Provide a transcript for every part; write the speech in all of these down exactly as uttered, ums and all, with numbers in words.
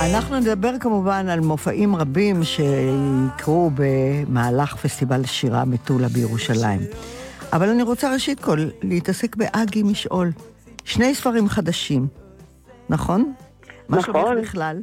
אנחנו נדבר כמובן על מופעים רבים שיקרו במהלך פסטיבל שירה מטולה בירושלים. אבל אני רוצה ראשית כל להתעסק באגי משעול. שני ספרים חדשים, נכון? מה שלומך בכלל?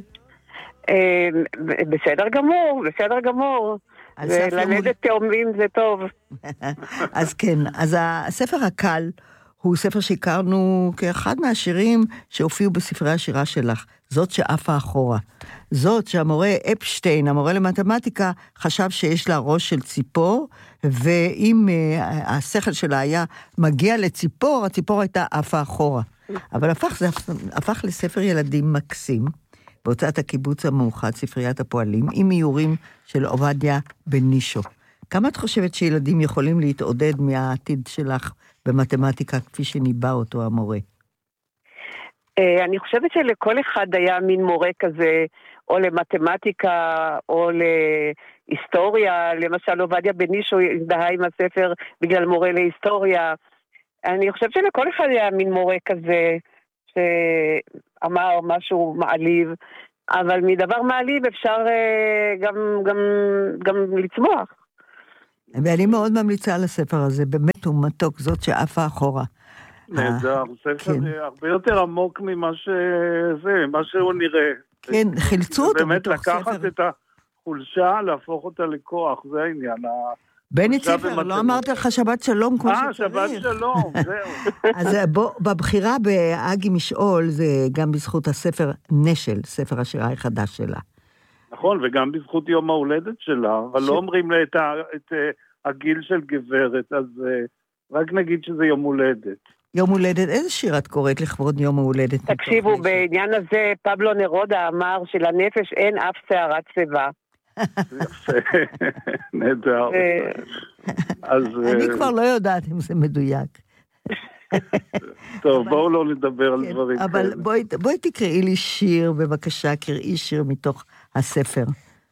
בסדר גמור, בסדר גמור. ללדת תאומים זה טוב. אז כן, אז הספר הקל הוא ספר שהכרנו כאחד מהשירים שהופיעו בספרי השירה שלך, זאת שעפה אחורה. זאת שהמורה אפשטיין, המורה למתמטיקה, חשב שיש לה ראש של ציפור, ואם uh, השכל שלה היה מגיע לציפור, הציפור הייתה עפה אחורה. אבל הפך, זה הפך לספר ילדים מקסים, בהוצאת הקיבוץ המאוחד, ספריית הפועלים, עם איורים של עובדיה בנישו. כמה את חושבת שילדים יכולים להתעודד מהעתיד שלך במתמטיקה, כפי שניבא אותו המורה? אני חושבת שלכל אחד היה מין מורה כזה, או למתמטיקה, או להיסטוריה, למשל עובדיה בנישו הזדהה עם הספר בגלל מורה להיסטוריה. אני חושבת שלכל אחד היה מין מורה כזה, שאמר משהו מעליב, אבל מדבר מעליב אפשר גם, גם, גם לצמוח. ואני מאוד ממליצה על הספר הזה, באמת הוא מתוק, זאת שעפה אחורה. נהדר, ספר הרבה יותר עמוק ממה שזה, מה שהוא נראה. כן, חילצו אותו באמת לקחת את החולשה, להפוך אותה לכוח, זה העניין. בני ציפר, לא אמרת לך שבת שלום כמו שצריך. אה, שבת שלום, זהו. אז בוא, בבחירה באגי משעול, זה גם בזכות הספר נשל, ספר השירה החדש שלה. נכון, וגם בזכות יום ההולדת שלה, אבל לא אומרים לה את הגיל של גברת, אז רק נגיד שזה יום הולדת. יום הולדת, איזה שיר את קוראת לכבוד יום ההולדת? תקשיבו, בעניין הזה פבלו נרודה אמר שלנפש אין אף שערת צבע. יפה, נהדר. אני כבר לא יודעת אם זה מדויק. טוב, בואו לא נדבר על דברים כאלה. אבל בואי תקראי לי שיר, בבקשה, קראי שיר מתוך הספר.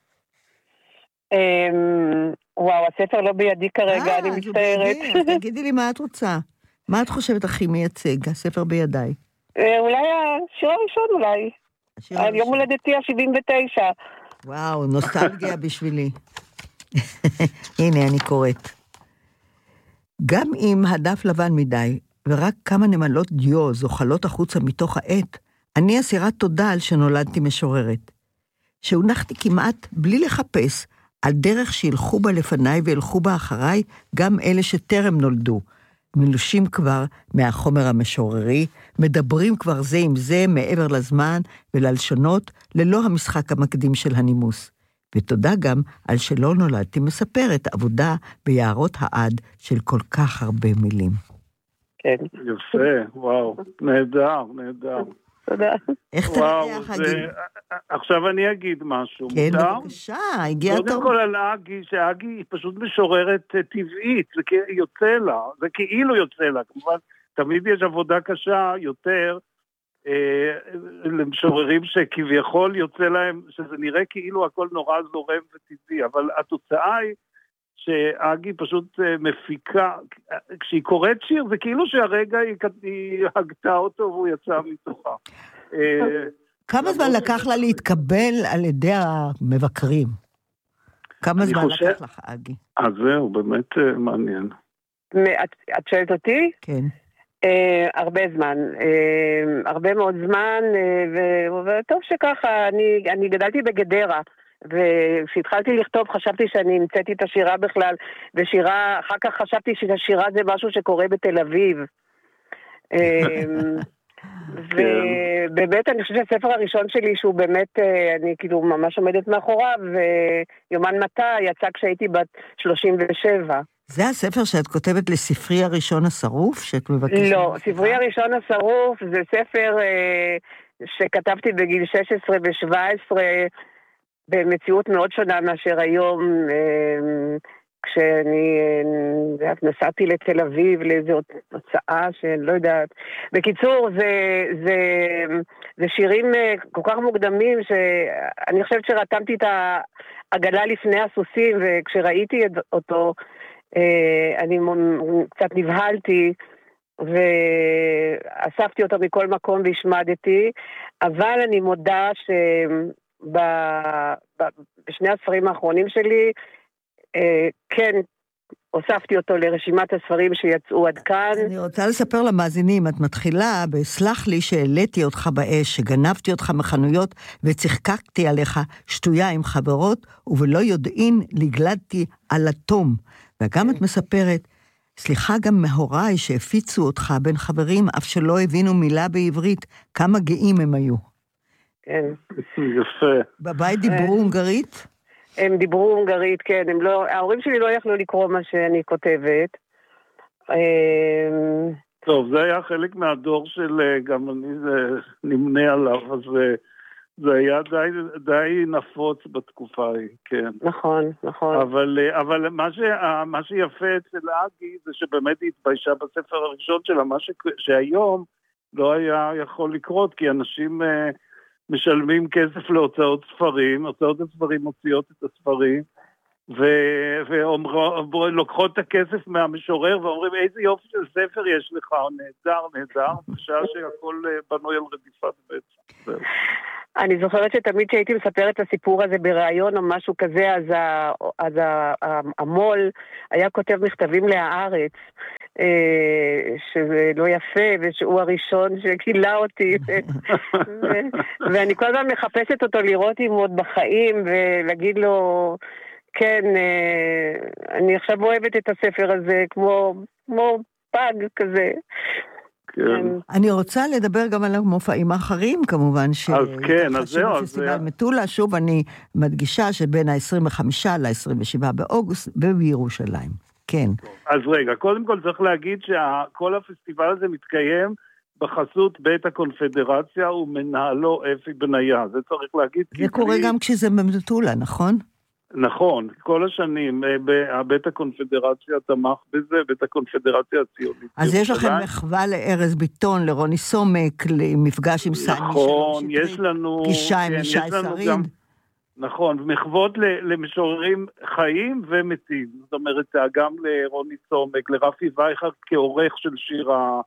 וואו, הספר לא בידי כרגע, אני מצטערת. אז תגידי לי מה את רוצה. מה את חושבת הכי מייצג, הספר בידיי? אולי השיר הראשון אולי. על יום הולדתי ה-שבעים ותשע. וואו, נוסטלגיה בשבילי. הנה, אני קוראת. גם אם הדף לבן מדי, ורק כמה נמלות דיו זוחלות החוצה מתוך העט, אני אסירת תודה על שנולדתי משוררת. שהונחתי כמעט בלי לחפש, על דרך שילכו בה לפניי וילכו בה אחריי, גם אלה שטרם נולדו. מלושים כבר מהחומר המשוררי, מדברים כבר זה עם זה מעבר לזמן וללשונות, ללא המשחק המקדים של הנימוס. ותודה גם על שלא נולדתי מספרת עבודה ביערות העד של כל כך הרבה מילים. כן. יפה, וואו, נהדר, נהדר. תודה. איך תראה חגי? עכשיו אני אגיד משהו. כן, בבקשה, הגיע טוב. קודם כל על אגי, שאגי היא פשוט משוררת טבעית, זה יוצא לה, זה כאילו יוצא לה, כמובן, תמיד יש עבודה קשה יותר, למשוררים שכביכול יוצא להם, שזה נראה כאילו הכל נורא זורם וטבעי, אבל התוצאה היא שאגי פשוט מפיקה, כשהיא קוראת שיר, זה כאילו שהרגע היא הגתה אותו והוא יצא מתוכה. כמה זמן לקח לה להתקבל על ידי המבקרים? כמה זמן לקח לך, אגי? אז זהו, באמת מעניין. את שואלת אותי? כן. הרבה זמן, הרבה מאוד זמן, וטוב שככה, אני גדלתי בגדרה, וכשהתחלתי לכתוב חשבתי שאני המצאתי את השירה בכלל, ושירה, אחר כך חשבתי שהשירה זה משהו שקורה בתל אביב. ובאמת אני חושבת שהספר הראשון שלי שהוא באמת, אני כאילו ממש עומדת מאחוריו, ויומן מתי יצא כשהייתי בת שלושים ושבע. זה הספר שאת כותבת לספרי הראשון השרוף שאת מבקשת? לא, ספרי הראשון השרוף זה ספר שכתבתי בגיל שש עשרה ו-שבע עשרה, במציאות מאוד שונה מאשר היום, כשאני נסעתי לתל אביב לאיזו הוצאה שאני לא יודעת. בקיצור, זה, זה, זה שירים כל כך מוקדמים שאני חושבת שרתמתי את העגלה לפני הסוסים, וכשראיתי אותו אני קצת נבהלתי, ואספתי אותו מכל מקום והשמדתי, אבל אני מודה שבשני הספרים האחרונים שלי, כן, הוספתי אותו לרשימת הספרים שיצאו עד כאן. אני רוצה לספר למאזינים, את מתחילה בסלח לי שהעליתי אותך באש, שגנבתי אותך מחנויות וצחקקתי עליך שטויה עם חברות, ובלא יודעין לגלדתי על התום. וגם את מספרת, סליחה גם מהוריי שהפיצו אותך בין חברים, אף שלא הבינו מילה בעברית, כמה גאים הם היו. כן. יפה. בבית דיברו הונגרית? הם דיברו הונגרית, כן, הם לא, ההורים שלי לא יכלו לקרוא מה שאני כותבת. טוב, זה היה חלק מהדור של, גם אני זה נמנה עליו, אז זה היה די, די נפוץ בתקופה ההיא, כן. נכון, נכון. אבל, אבל מה, ש, מה שיפה אצל אגי זה שבאמת היא התביישה בספר הראשון שלה, מה ש, שהיום לא היה יכול לקרות, כי אנשים משלמים כסף להוצאות ספרים, הוצאות הספרים מוציאות את הספרים, ולוקחות את הכסף מהמשורר ואומרים איזה יופי של ספר יש לך, נהדר, נהדר, בשעה שהכל בנוי על רדיפת בצע. אני זוכרת שתמיד שהייתי מספרת את הסיפור הזה ברעיון או משהו כזה, אז, ה, אז ה, המול היה כותב מכתבים להארץ, שזה לא יפה, ושהוא הראשון שגילה אותי, ו, ואני כל הזמן מחפשת אותו לראות אם הוא עוד בחיים, ולהגיד לו, כן, אני עכשיו אוהבת את הספר הזה, כמו, כמו פג כזה. כן. אני רוצה לדבר גם על המופעים האחרים, כמובן, אז כן, אז זהו. בפסטיבל מטולה, שוב אני מדגישה שבין ה-עשרים וחמישה ל-עשרים ושבעה באוגוסט, ובירושלים. כן. אז רגע, קודם כל צריך להגיד שכל הפסטיבל הזה מתקיים בחסות בית הקונפדרציה ומנהלו אפי בניה, זה צריך להגיד. זה קורה גם כשזה במטולה, נכון? נכון, כל השנים בית הקונפדרציה תמך בזה, בית הקונפדרציה הציונית. אז יש לכם מחווה לארז ביטון, לרוני סומק, למפגש עם סני שלום שטרית. נכון, יש לנו... פגישה עם ישי שריד. נכון, מחוות למשוררים חיים ומתים. זאת אומרת, גם לרוני סומק, לרפי וייכר כעורך של שירה,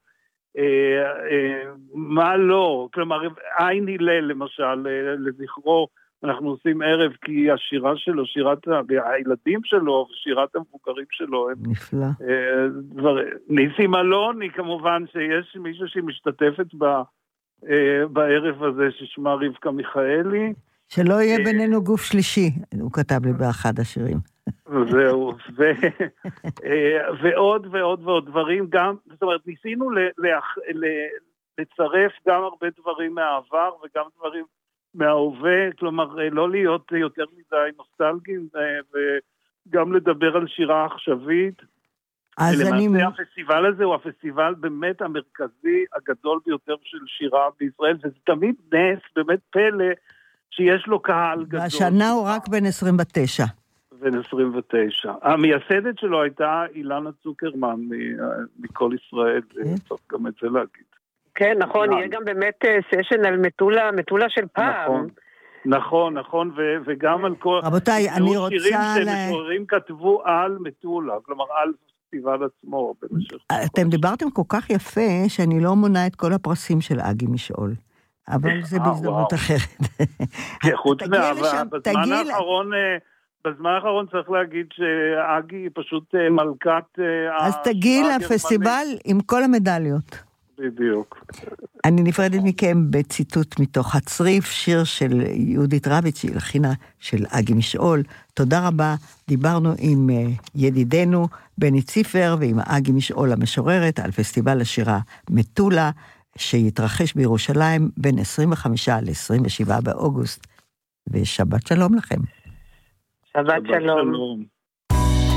מה לא, כלומר, עין הלל למשל, לזכרו, אנחנו עושים ערב כי השירה שלו, שירת הילדים שלו ושירת המבוגרים שלו הם... נפלא. דבר, ניסים אלוני כמובן שיש מישהו שמשתתפת ב, בערב הזה ששמה רבקה מיכאלי. שלא יהיה בינינו גוף שלישי, הוא כתב לי באחד השירים. זהו, ו, ועוד ועוד ועוד דברים גם, זאת אומרת ניסינו ל, ל, ל, לצרף גם הרבה דברים מהעבר וגם דברים מההווה, כלומר לא להיות יותר מדי נוסטלגיים וגם לדבר על שירה עכשווית. ולמעשה אני... הפסטיבל הזה הוא הפסטיבל באמת המרכזי הגדול ביותר של שירה בישראל, וזה תמיד נס, באמת פלא שיש לו קהל גדול. והשנה הוא רק בין עשרים ותשע. בין עשרים ותשע. המייסדת שלו הייתה אילנה צוקרמן מכל ישראל, צריך גם את זה להגיד. כן, נכון, יהיה גם באמת סשן על מטולה, מטולה של פעם. נכון, נכון, וגם על כל... רבותיי, אני רוצה... שירים שמשוררים כתבו על מטולה, כלומר על פסטיבל עצמו. אתם דיברתם כל כך יפה, שאני לא מונה את כל הפרסים של אגי משאול. אבל זה בהזדמנות אחרת. חוץ מהאהבה, בזמן האחרון... בזמן האחרון צריך להגיד שאגי היא פשוט מלכת... אז תגיעי לפסטיבל עם כל המדליות. בדיוק. אני נפרדת מכם בציטוט מתוך הצריף, שיר של יהודית רביץ, הלחינה של אגי משאול. תודה רבה, דיברנו עם ידידנו בני ציפר ועם אגי משאול המשוררת על פסטיבל השירה מטולה, שיתרחש בירושלים בין עשרים וחמישה ל-עשרים ושבעה באוגוסט. ושבת שלום לכם. שבת שלום.